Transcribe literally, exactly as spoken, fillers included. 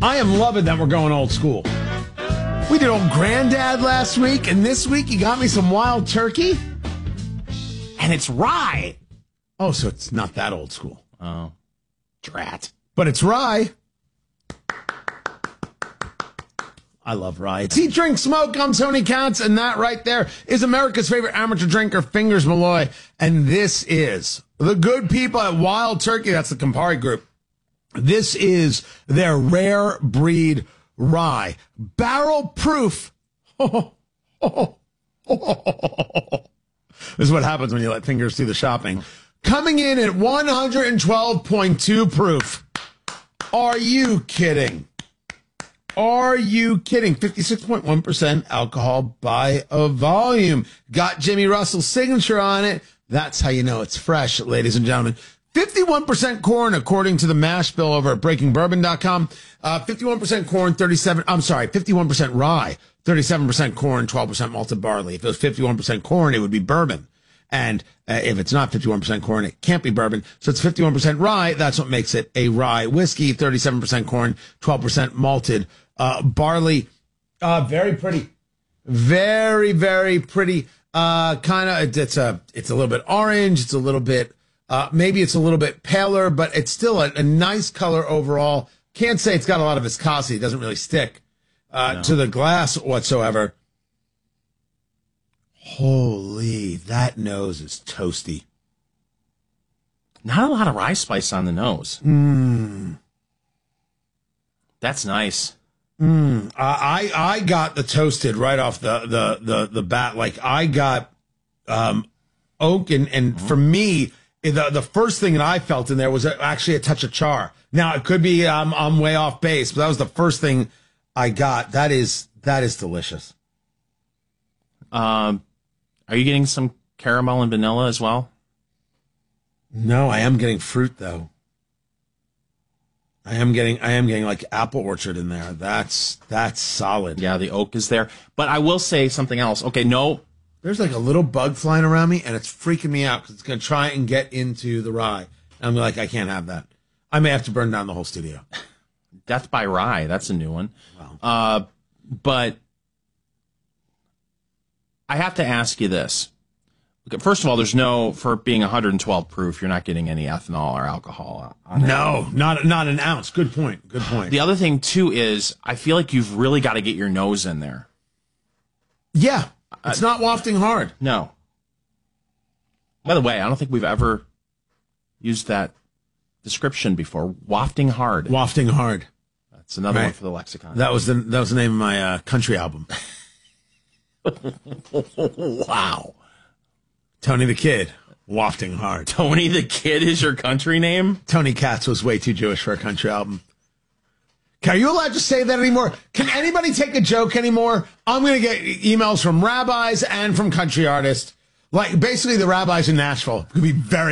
I am loving that we're going old school. We did old granddad last week, and this week you got me some wild turkey. And it's rye. Oh, so it's not that old school. Oh, drat. But it's rye. I love rye. It's Eat, Drink, Smoke. I'm Tony Katz, and that right there is America's favorite amateur drinker, Fingers Malloy. And this is the good people at Wild Turkey. That's the Campari Group. This is their rare breed rye. Barrel proof. This is what happens when you let Fingers do the shopping. Coming in at one twelve point two proof. Are you kidding? Are you kidding? fifty-six point one percent alcohol by a volume. Got Jimmy Russell's signature on it. That's how you know it's fresh, ladies and gentlemen. fifty-one percent corn, according to the mash bill over at breaking bourbon dot com. Uh, fifty-one percent corn, thirty-seven, I'm sorry, fifty-one percent rye, thirty-seven percent corn, twelve percent malted barley. If it was fifty-one percent corn, it would be bourbon. And uh, if it's not fifty-one percent corn, it can't be bourbon. So it's fifty-one percent rye. That's what makes it a rye whiskey. thirty-seven percent corn, twelve percent malted uh, barley. Uh, very pretty. Very, very pretty. Uh, kind of, it's a, it's a little bit orange. It's a little bit, uh, maybe it's a little bit paler, but it's still a, a nice color overall. Can't say it's got a lot of viscosity. It doesn't really stick uh, no. to the glass whatsoever. Holy, that nose is toasty. Not a lot of rye spice on the nose. Mm. That's nice. Mm. Uh, I I got the toasted right off the the the, the bat. Like I got um, oak, and and mm-hmm. for me, the the first thing that I felt in there was actually a touch of char. Now it could be um, I'm way off base, but that was the first thing I got. That is that is delicious. Um. Are you getting some caramel and vanilla as well? No, I am getting fruit though. I am getting I am getting like apple orchard in there. That's that's solid. Yeah, the oak is there. But I will say something else. Okay, no. There's like a little bug flying around me, and it's freaking me out because it's going to try and get into the rye. And I'm like, I can't have that. I may have to burn down the whole studio. Death by Rye. That's a new one. Wow. Uh, but I have to ask you this. First of all, there's no, for being one twelve proof, you're not getting any ethanol or alcohol on it. No, not not an ounce. Good point. Good point. The other thing, too, is I feel like you've really got to get your nose in there. Yeah. It's uh, not wafting hard. No. By the way, I don't think we've ever used that description before. Wafting hard. Wafting hard. That's another right. one for the lexicon. That was the that was the name of my uh, country album. Wow. Tony the Kid, wafting hard. Tony the Kid is your country name? Tony Katz was way too Jewish for a country album. Are you allowed to say that anymore? Can anybody take a joke anymore? I'm going to get emails from rabbis and from country artists. Like, basically, the rabbis in Nashville could be very